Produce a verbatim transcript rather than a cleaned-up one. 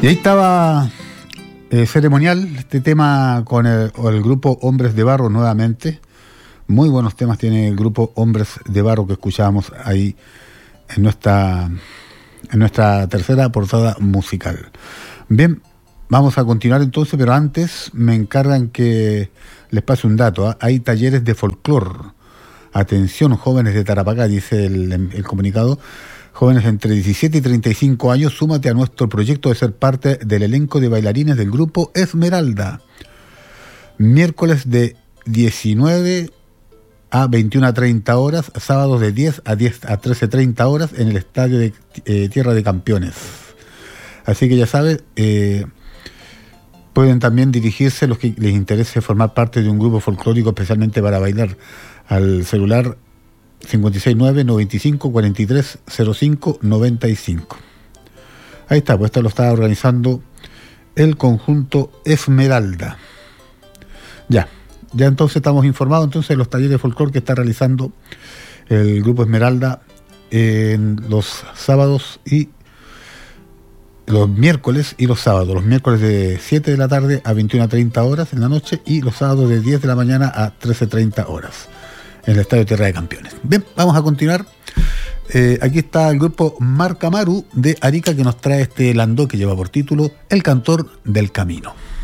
Y ahí estaba eh, ceremonial este tema con el, el grupo Hombres de Barro nuevamente. Muy buenos temas tiene el grupo Hombres de Barro que escuchábamos ahí en nuestra, en nuestra tercera portada musical. Bien, vamos a continuar entonces, pero antes me encargan que les pase un dato, ¿eh? Hay talleres de folclor. Atención, jóvenes de Tarapacá, dice el, el comunicado. Jóvenes entre diecisiete y treinta y cinco años, súmate a nuestro proyecto de ser parte del elenco de bailarines del grupo Esmeralda. Miércoles de diecinueve a veintiuna a treinta horas, sábados de diez a diez a trece a treinta horas en el estadio de eh, Tierra de Campeones. Así que ya saben, eh, pueden también dirigirse los que les interese formar parte de un grupo folclórico especialmente para bailar al celular cinco seis nueve, noventa y cinco, cuarenta y tres, cero cinco, noventa y cinco. Ahí está, pues esto lo está organizando el conjunto Esmeralda. Ya, ya entonces estamos informados entonces de los talleres de folclore que está realizando el grupo Esmeralda en los sábados y los miércoles y los sábados. Los miércoles de siete de la tarde a veintiuna a treinta horas en la noche y los sábados de diez de la mañana a trece a treinta horas. En el Estadio Tierra de Campeones. Bien, vamos a continuar. Eh, aquí está el grupo Marcamaru de Arica que nos trae este landó que lleva por título El Cantor del Camino.